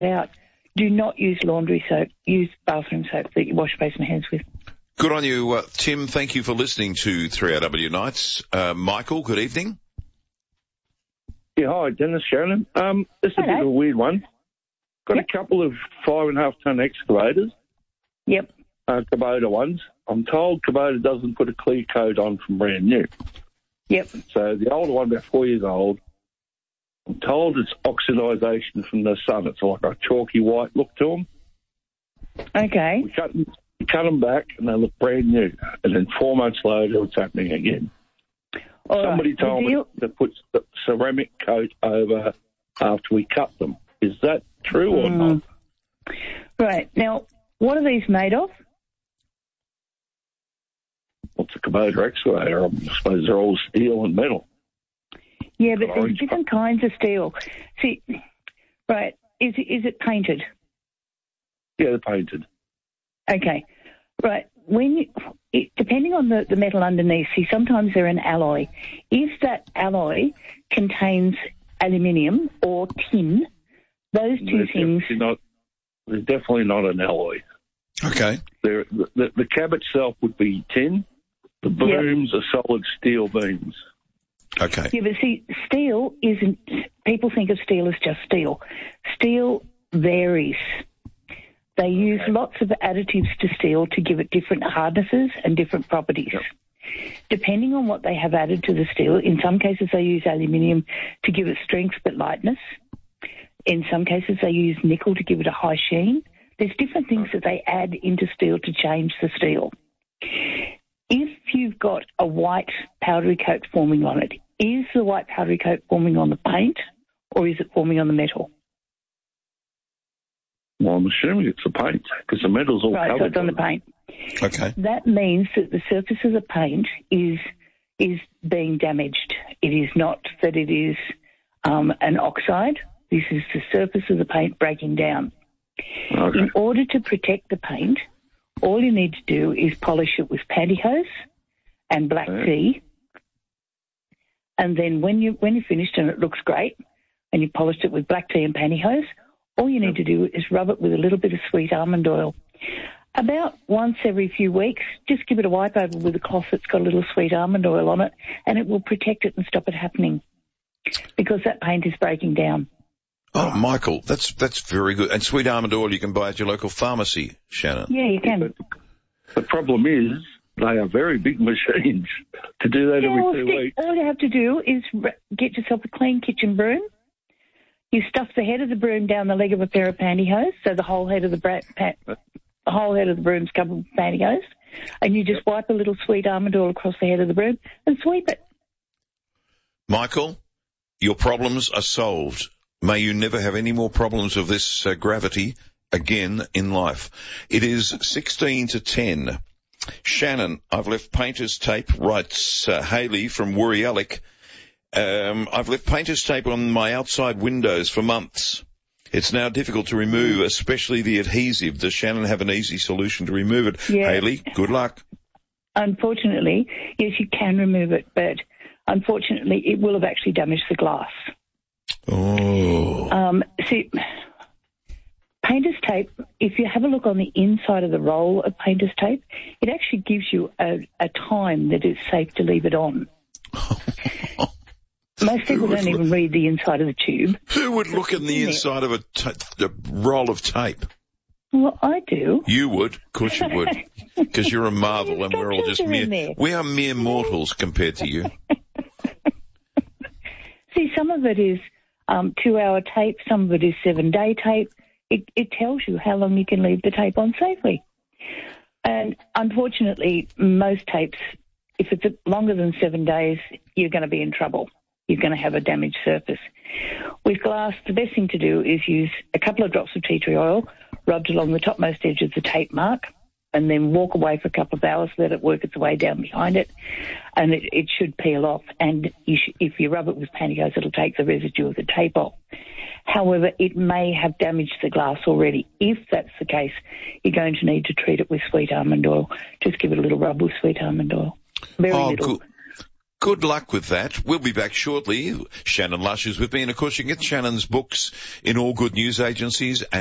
out. Do not use laundry soap. Use bathroom soap that you wash your face and hands with. Good on you, Tim. Thank you for listening to 3RW Nights. Michael, good evening. Yeah, hi, Dennis, Shannon. This is a bit of a weird one. Got a couple of 5.5-ton excavators. Yep. Kubota ones. I'm told Kubota doesn't put a clear coat on from brand new. Yep. So the older one, about 4 years old, I'm told it's oxidisation from the sun. It's like a chalky white look to them. Okay. We cut them back and they look brand new. And then 4 months later, it's happening again. Somebody told me to put the ceramic coat over after we cut them. Is that true or not? Right. Now, what are these made of? What's a Kubota excavator? I suppose they're all steel and metal. Yeah, but there's different kinds of steel. See, right, is it painted? Yeah, they're painted. Okay. Right. Depending on the metal underneath, see, sometimes they're an alloy. If that alloy contains aluminium or tin, those two things... They're definitely not an alloy. Okay. The cab itself would be tin. The beams are solid steel beams. Okay. Yeah, but see, steel isn't... People think of steel as just steel. Steel varies. They use lots of additives to steel to give it different hardnesses and different properties. Yep. Depending on what they have added to the steel, in some cases they use aluminium to give it strength but lightness. In some cases they use nickel to give it a high sheen. There's different things that they add into steel to change the steel. If you've got a white powdery coat forming on it, is the white powdery coat forming on the paint or is it forming on the metal? Well, I'm assuming it's the paint because the metal's all covered. Right, so it's on the paint. Okay. That means that the surface of the paint is being damaged. It is not that it is an oxide. This is the surface of the paint breaking down. Okay. In order to protect the paint, all you need to do is polish it with pantyhose and black tea. And then when you're finished and it looks great and you polished it with black tea and pantyhose, all you need to do is rub it with a little bit of sweet almond oil. About once every few weeks, just give it a wipe over with a cloth that's got a little sweet almond oil on it, and it will protect it and stop it happening because that paint is breaking down. Oh, Michael, that's very good. And sweet almond oil you can buy at your local pharmacy, Shannon. Yeah, you can. The problem is they are very big machines to do that every 2 weeks. All you have to do is get yourself a clean kitchen broom. You stuff the head of the broom down the leg of a pair of pantyhose, so the whole head of the broom's covered with pantyhose, and you just wipe a little sweet almond oil across the head of the broom and sweep it. Michael, your problems are solved. May you never have any more problems of this gravity again in life. It is 16 to 10. Shannon, I've left painter's tape, writes Hayley from Wooriallic. I've left painter's tape on my outside windows for months. It's now difficult to remove, especially the adhesive. Does Shannon have an easy solution to remove it? Yeah. Hayley, good luck. Unfortunately, yes, you can remove it, but unfortunately it will have actually damaged the glass. Oh. See, painter's tape, if you have a look on the inside of the roll of painter's tape, it actually gives you a time that it's safe to leave it on. Most people don't even read the inside of the tube. Who would look in the inside of a roll of tape? Well, I do. You would. Of course you would. Because you're a marvel and we're all just we are mere mortals compared to you. See, some of it is 2-hour tape, some of it is 7-day tape. It tells you how long you can leave the tape on safely. And unfortunately, most tapes, if it's longer than 7 days, you're going to be in trouble. You're going to have a damaged surface. With glass, the best thing to do is use a couple of drops of tea tree oil rubbed along the topmost edge of the tape mark and then walk away for a couple of hours, let it work its way down behind it, and it should peel off. And if you rub it with pantyhose, it'll take the residue of the tape off. However, it may have damaged the glass already. If that's the case, you're going to need to treat it with sweet almond oil. Just give it a little rub with sweet almond oil. Very little. Good luck with that. We'll be back shortly. Shannon Lush is with me, and of course you can get Shannon's books in all good news agencies.